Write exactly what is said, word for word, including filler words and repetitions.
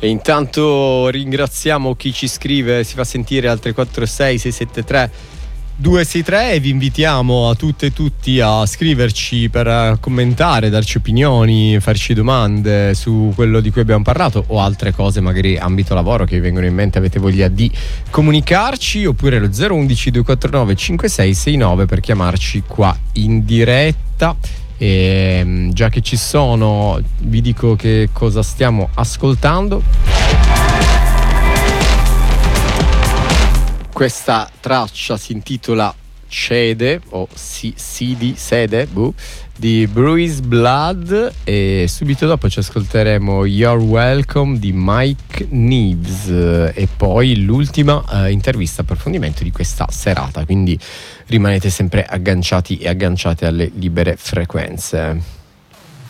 E intanto ringraziamo chi ci scrive, si fa sentire al tre quattro sei sei sette tre due sei tre, e vi invitiamo a tutte e tutti a scriverci per commentare, darci opinioni, farci domande su quello di cui abbiamo parlato o altre cose, magari ambito lavoro che vi vengono in mente, avete voglia di comunicarci, oppure lo zero uno uno due quattro nove cinque sei sei nove per chiamarci qua in diretta. E già che ci sono, vi dico che cosa stiamo ascoltando. Questa traccia si intitola Cede o si, Sidi Sede buh, di Bruised Blood, e subito dopo ci ascolteremo You're Welcome di Mike Neves, e poi l'ultima eh, intervista approfondimento di questa serata, quindi rimanete sempre agganciati e agganciate alle libere frequenze.